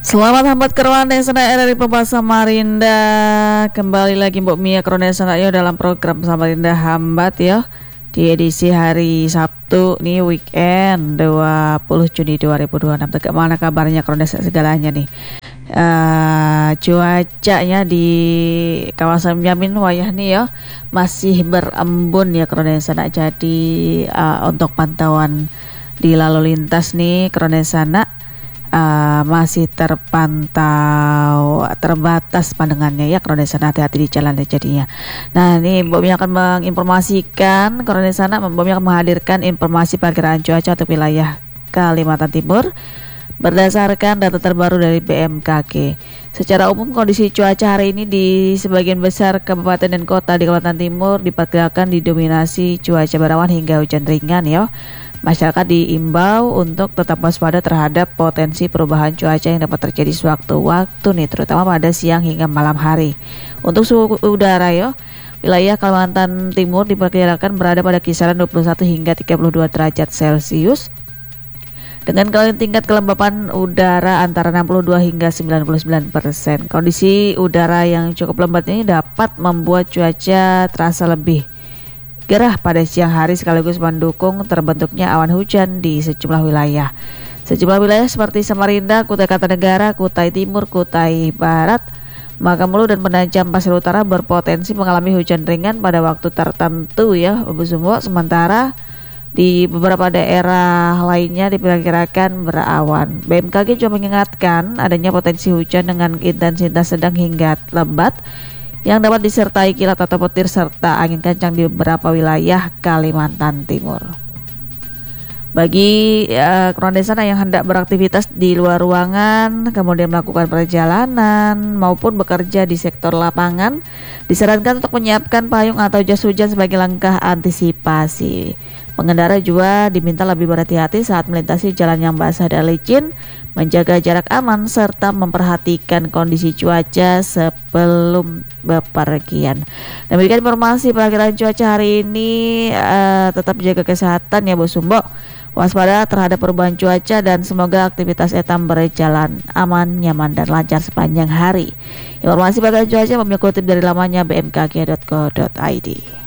Selamat hambat kerwane sana dari Pemba Samarinda. Kembali lagi Mbok Mia Krone sana yo dalam program Samarinda Hambat ya. Di edisi hari Sabtu nih weekend 20 Juni 2026. Tegak mana kabarnya Krone segalanya nih. Cuacanya di kawasan Yamin wayah nih ya masih berembun ya Krone sana. Jadi untuk pantauan di lalu lintas nih Krone sana masih terpantau terbatas pandangannya ya kalau di sana, hati-hati di jalan jadinya. Nah ini Mbak Mi akan menginformasikan kalau di sana Mbak Mi akan menghadirkan informasi perkiraan cuaca untuk wilayah Kalimantan Timur berdasarkan data terbaru dari BMKG. Secara umum kondisi cuaca hari ini di sebagian besar kabupaten dan kota di Kalimantan Timur diperkirakan didominasi cuaca berawan hingga hujan ringan ya. Masyarakat diimbau untuk tetap waspada terhadap potensi perubahan cuaca yang dapat terjadi sewaktu-waktu nih, terutama pada siang hingga malam hari. Untuk suhu udara ya, wilayah Kalimantan Timur diperkirakan berada pada kisaran 21 hingga 32 derajat Celcius dengan tingkat kelembapan udara antara 62 hingga 99%. Kondisi udara yang cukup lembab ini dapat membuat cuaca terasa lebih gerah pada siang hari sekaligus mendukung terbentuknya awan hujan di sejumlah wilayah. Sejumlah wilayah seperti Samarinda, Kutai Kartanegara, Kutai Timur, Kutai Barat, Makamulu dan Penajam Pasir Utara berpotensi mengalami hujan ringan pada waktu tertentu ya, sementara di beberapa daerah lainnya diperkirakan berawan. BMKG juga mengingatkan adanya potensi hujan dengan intensitas sedang hingga lebat yang dapat disertai kilat atau petir serta angin kencang di beberapa wilayah Kalimantan Timur. Bagi kruan sana yang hendak beraktivitas di luar ruangan, kemudian melakukan perjalanan maupun bekerja di sektor lapangan, disarankan untuk menyiapkan payung atau jas hujan sebagai langkah antisipasi. Pengendara juga diminta lebih berhati-hati saat melintasi jalan yang basah dan licin, menjaga jarak aman serta memperhatikan kondisi cuaca sebelum bepergian. Demikian informasi perakiraan cuaca hari ini. Tetap jaga kesehatan ya Bu Sumbo. Waspada terhadap perubahan cuaca dan semoga aktivitas etam berjalan aman, nyaman dan lancar sepanjang hari. Informasi perakiraan cuaca kami kutip dari lamannya bmkg.co.id.